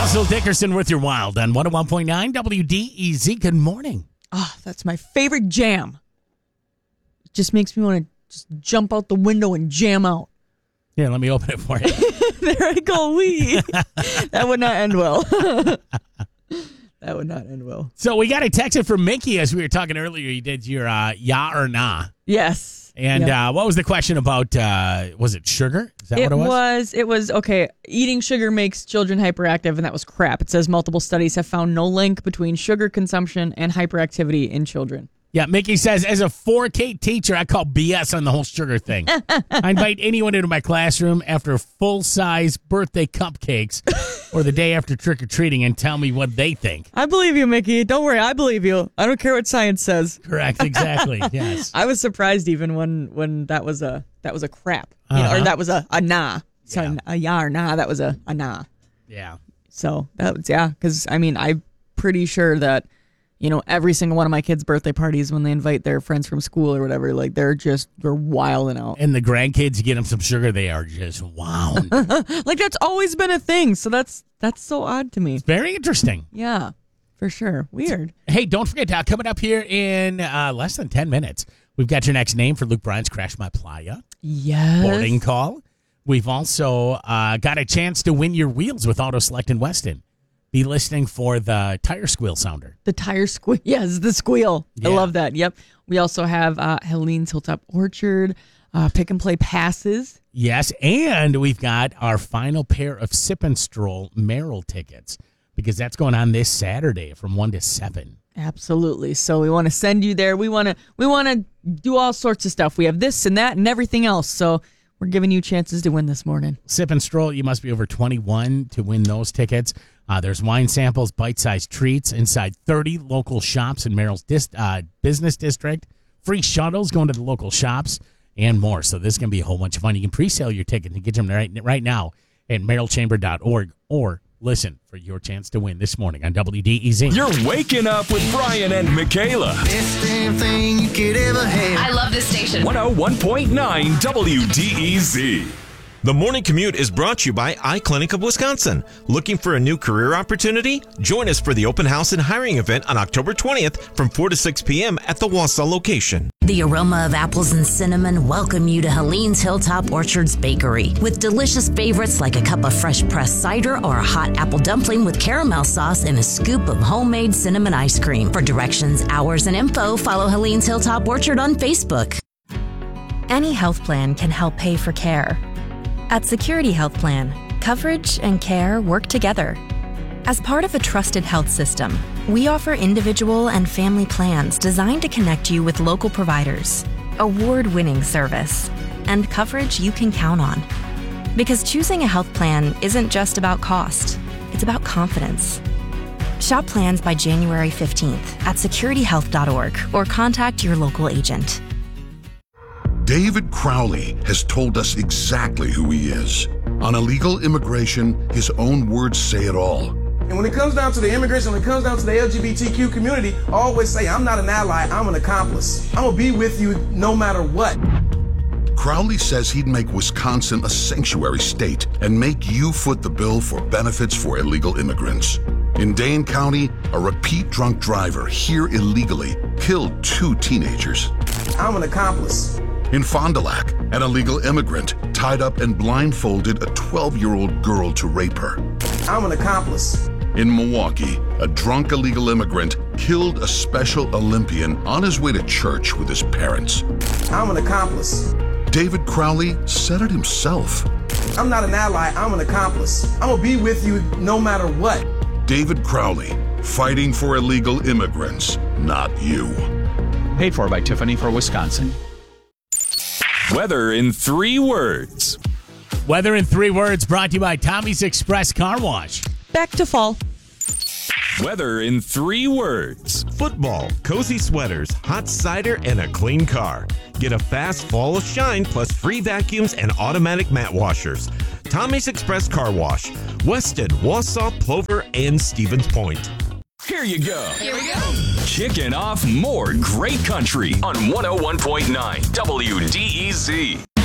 Russell Dickerson with your Wild on 101.9 WDEZ. Good morning. Oh, that's my favorite jam. It just makes me want to just jump out the window and jam out. Yeah, let me open it for you. There I go. That would not end well. That would not end well. So we got a text from Mickey as we were talking earlier. You did your yeah or nah. Yes. And what was the question about, was it sugar? Is that what it was? It was, okay, eating sugar makes children hyperactive, and that was crap. It says multiple studies have found no link between sugar consumption and hyperactivity in children. Yeah, Mickey says, as a 4K teacher, I call BS on the whole sugar thing. I invite anyone into my classroom after full-size birthday cupcakes or the day after trick-or-treating and tell me what they think. I believe you, Mickey. Don't worry, I believe you. I don't care what science says. Correct, exactly, yes. I was surprised even when that was a crap, or that was a nah. Sorry, a yeah or nah, that was a nah. Yeah. So, that was, because, I mean, I'm pretty sure that every single one of my kids' birthday parties, when they invite their friends from school or whatever, like they're wilding out. And the grandkids, you get them some sugar, they are just wowing. Like that's always been a thing. So that's so odd to me. It's very interesting. Yeah, for sure. Weird. Hey, don't forget, coming up here in less than 10 minutes, we've got your next name for Luke Bryan's Crash My Playa. Yes. Boarding call. We've also got a chance to win your wheels with Auto Select in Weston. Be listening for the tire squeal sounder. The tire squeal. Yes, the squeal. Yeah. I love that. Yep. We also have Helene's Hilltop Orchard, pick and play passes. Yes, and we've got our final pair of Sip and Stroll Merrill tickets because that's going on this Saturday from 1 to 7. Absolutely. So we want to send you there. We want to do all sorts of stuff. We have this and that and everything else. So we're giving you chances to win this morning. Sip and Stroll, you must be over 21 to win those tickets. There's wine samples, bite-sized treats inside 30 local shops in Merrill's business district, free shuttles going to the local shops, and more. So this is going to be a whole bunch of fun. You can pre-sale your ticket and get them right now at merrillchamber.org or listen for your chance to win this morning on WDEZ. You're waking up with Brian and Michaela. Best damn thing you could ever have. I love this station. 101.9 WDEZ. The Morning Commute is brought to you by iClinic of Wisconsin. Looking for a new career opportunity? Join us for the open house and hiring event on October 20th from 4 to 6 p.m. at the Wausau location. The aroma of apples and cinnamon welcome you to Helene's Hilltop Orchard's Bakery with delicious favorites like a cup of fresh pressed cider or a hot apple dumpling with caramel sauce and a scoop of homemade cinnamon ice cream. For directions, hours, and info, follow Helene's Hilltop Orchard on Facebook. Any health plan can help pay for care. At Security Health Plan, coverage and care work together. As part of a trusted health system, we offer individual and family plans designed to connect you with local providers, award-winning service, and coverage you can count on. Because choosing a health plan isn't just about cost, it's about confidence. Shop plans by January 15th at securityhealth.org or contact your local agent. David Crowley has told us exactly who he is. On illegal immigration, his own words say it all. And when it comes down to the immigration, when it comes down to the LGBTQ community, I always say, I'm not an ally, I'm an accomplice. I'm gonna be with you no matter what. Crowley says he'd make Wisconsin a sanctuary state and make you foot the bill for benefits for illegal immigrants. In Dane County, a repeat drunk driver here illegally killed 2 teenagers. I'm an accomplice. In Fond du Lac, an illegal immigrant tied up and blindfolded a 12-year-old girl to rape her. I'm an accomplice. In Milwaukee, a drunk illegal immigrant killed a Special Olympian on his way to church with his parents. I'm an accomplice. David Crowley said it himself. I'm not an ally, I'm an accomplice. I'm gonna be with you no matter what. David Crowley, fighting for illegal immigrants, not you. Paid for by Tiffany for Wisconsin. Weather in 3 words. Weather in 3 words brought to you by Tommy's Express Car Wash. Back to fall. Weather in 3 words. Football, cozy sweaters, hot cider, and a clean car. Get a fast fall shine plus free vacuums and automatic mat washers. Tommy's Express Car Wash. Weston, Wausau, Plover, and Stevens Point. Here you go. Here we go. Kicking off more great country on 101.9 WDEZ.